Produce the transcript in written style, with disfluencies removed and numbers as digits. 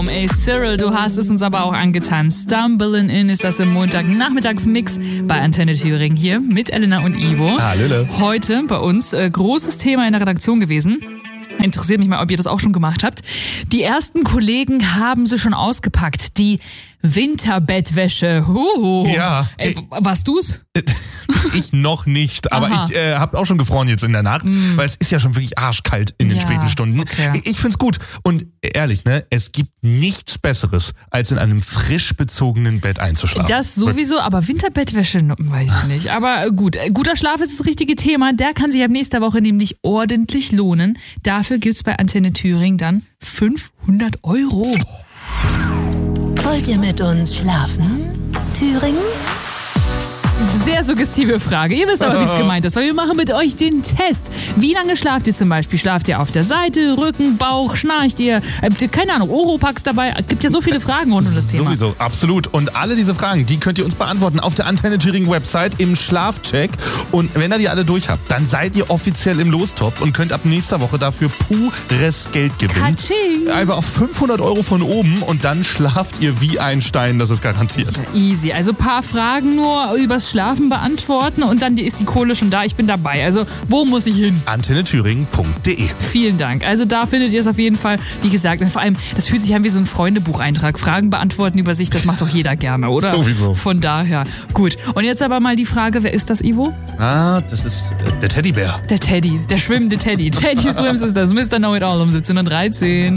Ohrwurm. Ey, Cyril, du hast es uns aber auch angetan. Stumbling In ist das im Montagnachmittagsmix bei Antenne Thüringen hier mit Elena und Ivo. Hallöle. Heute bei uns großes Thema in der Redaktion gewesen. Interessiert mich mal, ob ihr das auch schon gemacht habt. Die ersten Kollegen haben sie schon ausgepackt. Die Winterbettwäsche. Ja. Ey, warst du's? Ich noch nicht, aber Aha. ich habe auch schon gefroren jetzt in der Nacht, weil es ist ja schon wirklich arschkalt in den späten Stunden. Okay. Ich find's gut und ehrlich, ne, es gibt nichts Besseres, als in einem frisch bezogenen Bett einzuschlafen. Das sowieso, aber Winterbettwäsche, weiß ich nicht. Aber gut, guter Schlaf ist das richtige Thema. Der kann sich ab nächster Woche nämlich ordentlich lohnen. Dafür gibt's bei Antenne Thüringen dann 500 €. Wollt ihr mit uns schlafen, Thüringen? Sehr suggestive Frage. Ihr wisst aber, wie es gemeint ist, weil wir machen mit euch den Test. Wie lange schlaft ihr zum Beispiel? Schlaft ihr auf der Seite, Rücken, Bauch, schnarcht ihr? Habt ihr, keine Ahnung, Oropax dabei? Gibt ja so viele Fragen rund um das Thema. Sowieso, absolut. Und alle diese Fragen, die könnt ihr uns beantworten auf der Antenne Thüringen Website im Schlafcheck. Und wenn ihr die alle durch habt, dann seid ihr offiziell im Lostopf und könnt ab nächster Woche dafür pures Geld gewinnen. Katsching. Einfach auf 500 € von oben und dann schlaft ihr wie ein Stein, das ist garantiert. Easy. Also ein paar Fragen nur übers Schlafen beantworten und dann ist die Kohle schon da. Ich bin dabei. Also wo muss ich hin? antennethüringen.de. Vielen Dank. Also da findet ihr es auf jeden Fall. Wie gesagt, und vor allem, das fühlt sich an wie so ein Freundebucheintrag. Fragen beantworten über sich, das macht doch jeder gerne, oder? Sowieso. Von daher. Gut. Und jetzt aber mal die Frage, wer ist das, Ivo? Das ist der Teddybär. Der Teddy. Der schwimmende Teddy. Teddy Swims ist das. Mr. Know-It-All um 17:13 Uhr.